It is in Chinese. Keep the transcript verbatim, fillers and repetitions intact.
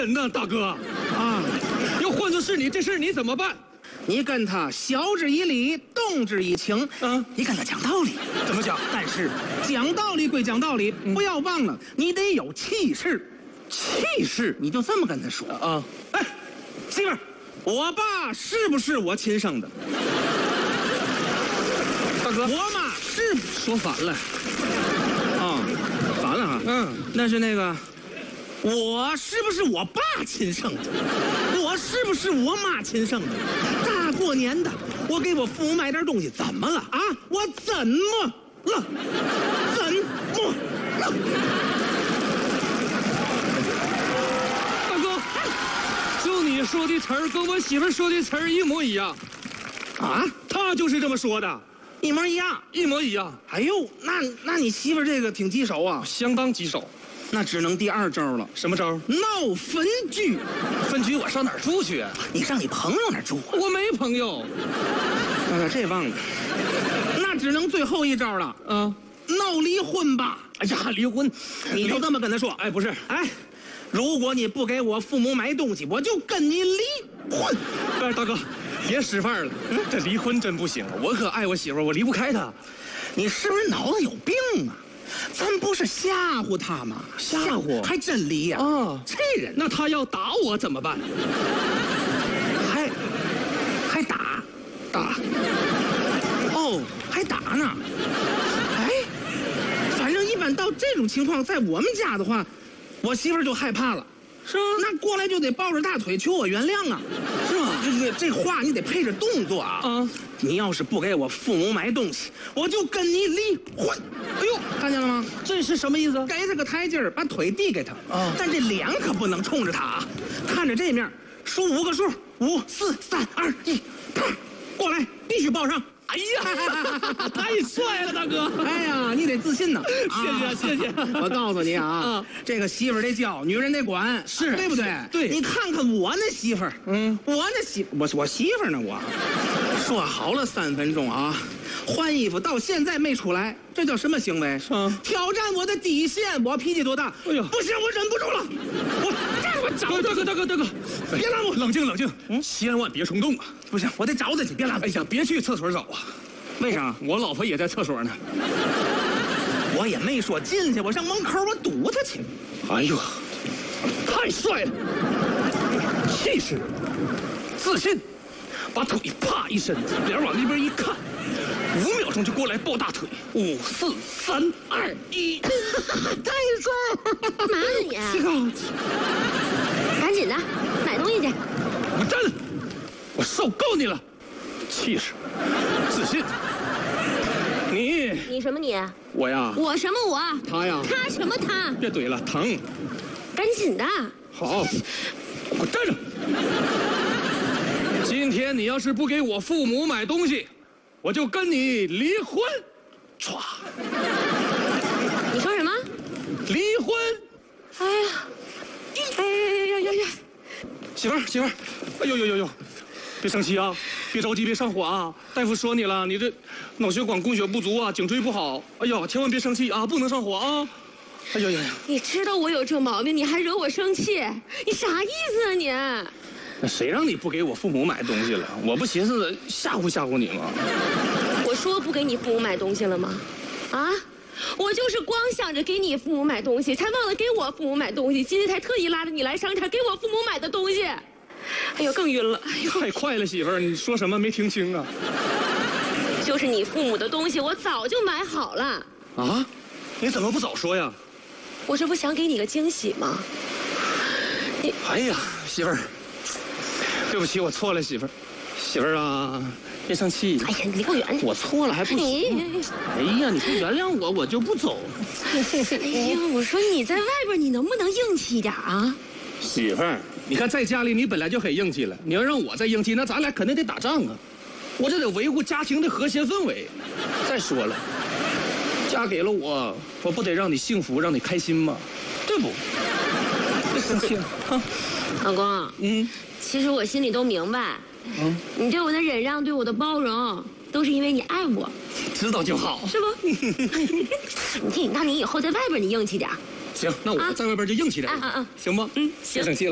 人呢，大哥啊！要换作是你，这事儿你怎么办？ 你跟他晓之以理，动之以情， 啊， 你跟他讲道理。 怎么讲？ 但是讲道理归讲道理，嗯、不要忘了，你得有气势。 气势， 你就这么跟他说啊！ 哎，媳妇儿，我爸是不是我亲生的？ 大哥， 我妈是说反了。 啊，反了哈。 嗯， 那是那个，我是不是我爸亲生的？我是不是我妈亲生的？大过年的，我给我父母买点东西，怎么了啊？我怎么了？怎么了？ 大哥，就你说的词儿跟我媳妇说的词儿一模一样。 啊？ 她就是这么说的。 一模一样， 一模一样。 哎呦，那那你媳妇这个挺棘手啊， 相当棘手。 那只能第二招了。 什么招？ 闹分居。 分居我上哪儿住去啊？ 你上你朋友那儿住、啊。 我没朋友。 哎呀，这忘了。那只能最后一招了。 啊， 闹离婚吧。 哎呀，离婚， 你就这么跟他说。 哎，不是， 哎，如果你不给我父母买东西，我就跟你离婚。 哎，大哥。别使范儿了，嗯、这离婚真不行，我可爱我媳妇儿，我离不开她。 你是不是脑子有病啊？咱不是吓唬她吗？ 吓唬还真离呀！ 啊， 这人， 那他要打我怎么办？ 还还打打？ 哦，还打呢？哎，反正一般到这种情况，在我们家的话，我媳妇儿就害怕了。 是吗？ 那过来就得抱着大腿求我原谅啊， 是吗？ 这这话你得配着动作啊！ 啊， 你要是不给我父母买东西，我就跟你离婚。哎呦，看见了吗？ 这是什么意思？ 给他个台阶儿，把腿递给他。 啊， 但这脸可不能冲着他啊！看着这面，数五个数，五、四、三、二、一，啪，过来，必须抱上。 哎呀，太帅了，大哥！ 哎呀，你得自信呐！ 谢谢谢谢。 我告诉你啊， 啊这个媳妇儿得教，女人得管， 是对不对？ 对。 你看看我那媳妇儿，嗯，我那媳我我媳妇儿呢？我说好了三分钟啊，换衣服到现在没出来，这叫什么行为？ 嗯， 挑战我的底线。我脾气多大？ 哎呀， 不行，我忍不住了，我这我找大哥大哥大哥， 别拉我， 冷静冷静，嗯，千万别冲动啊！ 不行，我得找他去，别拉我。 哎呀，别去厕所找啊！ 为啥？ 我老婆也在厕所呢。 我也没说进去，我上门口我堵他去。 哎呦，太帅了，气势，自信，把腿啪一伸，脸往那边一看，五秒钟就过来抱大腿，五四三二一， 太帅了！ 干嘛呢你？ 这个， 赶紧的，买东西去。 我站，我受够你了，气势，自信。你你什么你？ 我呀， 我什么我？ 他呀， 他什么他？ 别怼了，疼。 赶紧的。 好，给我站着。今天你要是不给我父母买东西，我就跟你离婚。唰！ 你说什么？ 离婚。 哎呀，哎呀呀呀呀！ 媳妇儿，媳妇儿，哎呦呦呦呦！别生气啊，别着急，别上火啊！大夫说你了，你这脑血管供血不足啊，颈椎不好。哎呀，千万别生气啊，不能上火啊！哎呀呀呀！ 你知道我有这毛病，你还惹我生气，你啥意思啊你？ 那谁让你不给我父母买东西了？我不寻思吓唬吓唬你吗？ 我说不给你父母买东西了吗？啊？我就是光想着给你父母买东西，才忘了给我父母买东西，今天才特意拉着你来商场给我父母买的东西。哎呦，更晕了！哎呦， 太快了，媳妇儿，你说什么没听清啊？ 就是你父母的东西，我早就买好了。 啊？你怎么不早说呀？ 我这不想给你个惊喜吗？ 你……哎呀，媳妇儿，对不起，我错了，媳妇儿，媳妇儿啊，别生气。 哎呀，你离我远点！ 我错了还不行？哎呀，你不原谅我，我就不走。 哎呀，我说你在外边，你能不能硬气一点啊？ 媳妇儿，你看在家里你本来就很硬气了，你要让我再硬气，那咱俩肯定得打仗啊！我这得维护家庭的和谐氛围。再说了，嫁给了我，我不得让你幸福，让你开心吗？对不？别生气了啊！ 老公，嗯，其实我心里都明白，嗯，你对我的忍让，对我的包容，都是因为你爱我。 知道就好， 是不？你那你以后在外边你硬气点。 行，那我在外边就硬气点， 啊啊啊， 行吗？嗯，别生气了。